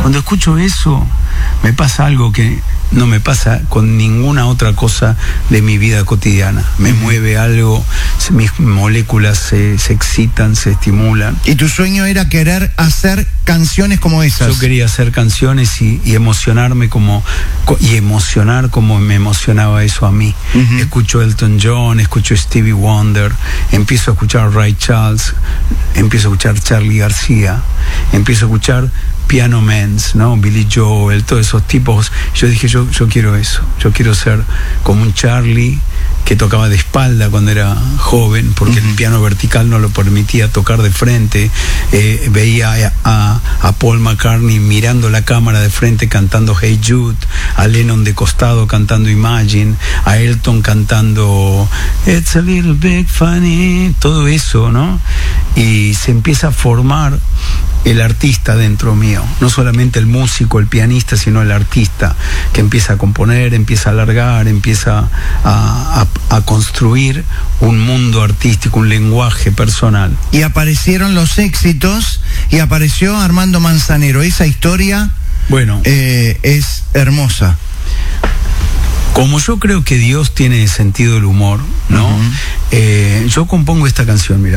Cuando escucho eso, me pasa algo que no me pasa con ninguna otra cosa de mi vida cotidiana. Me mueve algo, mis moléculas se excitan, se estimulan. ¿Y tu sueño era querer hacer canciones como esas? Yo quería hacer canciones y emocionarme y emocionar como me emocionaba eso a mí. Escucho Elton John, escucho Stevie Wonder, empiezo a escuchar Ray Charles, empiezo a escuchar Charly García, empiezo a escuchar Piano Man, ¿no? Billy Joel, todos esos tipos. Yo dije, yo quiero eso. Yo quiero ser como un Charlie que tocaba de espalda cuando era joven, porque el piano vertical no lo permitía tocar de frente. Veía a Paul McCartney mirando la cámara de frente cantando Hey Jude, a Lennon de costado cantando Imagine, a Elton cantando It's a Little Bit Funny, todo eso, ¿no? Y se empieza a formar el artista dentro mío, no solamente el músico, el pianista, sino el artista que empieza a componer, empieza a alargar, empieza a construir un mundo artístico, un lenguaje personal. Y aparecieron los éxitos y apareció Armando Manzanero. Esa historia, bueno, es hermosa. Como yo creo que Dios tiene sentido del humor, ¿no? Yo compongo esta canción, mira.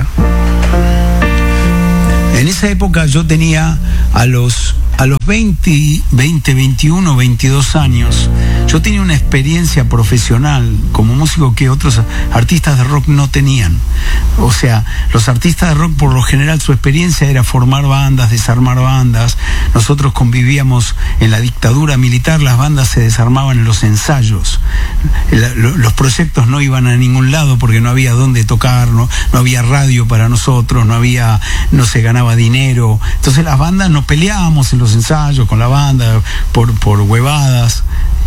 En esa época yo tenía a los 20, 21, 22 años, yo tenía una experiencia profesional como músico que otros artistas de rock no tenían. O sea, los artistas de rock por lo general su experiencia era formar bandas, desarmar bandas. Nosotros convivíamos en la dictadura militar, las bandas se desarmaban en los ensayos. Los proyectos no iban a ningún lado porque no había dónde tocar, no había radio para nosotros, no se ganaba dinero. Entonces las bandas nos peleábamos en los ensayos con la banda por huevadas.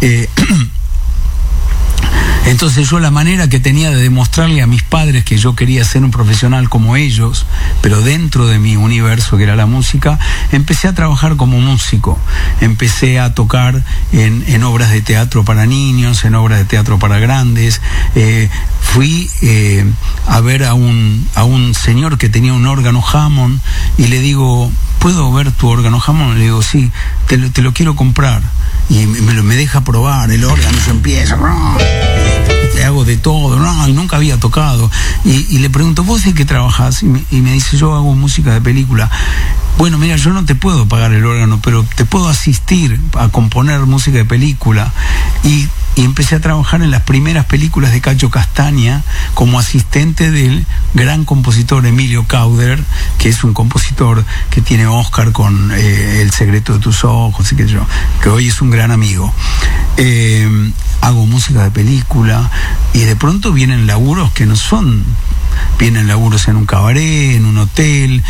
Entonces yo la manera que tenía de demostrarle a mis padres que yo quería ser un profesional como ellos, pero dentro de mi universo que era la música, empecé a trabajar como músico, empecé a tocar en obras de teatro para niños, en obras de teatro para grandes. Fui a ver a un señor que tenía un órgano Hammond y le digo, ¿puedo ver tu órgano Hammond? Le digo, sí, te lo quiero comprar. Y me deja probar el órgano y yo empiezo, te hago de todo, y nunca había tocado. Y le pregunto, ¿vos de qué trabajás? Y me dice, yo hago música de película. Bueno, mira, yo no te puedo pagar el órgano, pero te puedo asistir a componer música de película. Y empecé a trabajar en las primeras películas de Cacho Castaña como asistente del gran compositor Emilio Cauder, que es un compositor que tiene Oscar con El secreto de tus ojos, que hoy es un gran amigo. Hago música de película y de pronto vienen laburos que no son... Vienen laburos en un cabaret, en un hotel,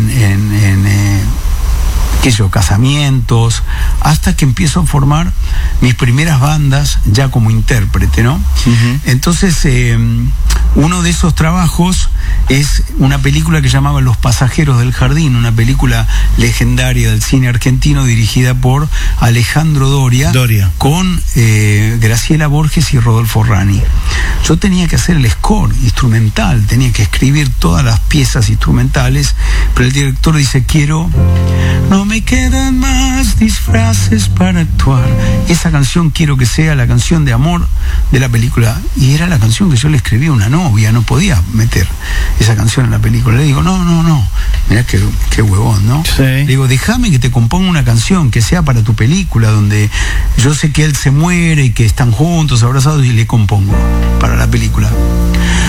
casamientos, hasta que empiezo a formar mis primeras bandas ya como intérprete, ¿no? Entonces, uno de esos trabajos es una película que llamaba Los pasajeros del jardín, una película legendaria del cine argentino dirigida por Alejandro Doria. Con Graciela Borges y Rodolfo Rani. Yo tenía que hacer el score instrumental, tenía que escribir todas las piezas instrumentales, pero el director dice, no me quedan más disfraces para actuar. Esa canción quiero que sea la canción de amor de la película. Y era la canción que yo le escribí a una novia, no podía meter esa canción en la película. Le digo, no, mirá qué huevón, ¿no? Sí. Le digo, déjame que te componga una canción que sea para tu película, donde yo sé que él se muere y que están juntos, abrazados, y le compongo para la película.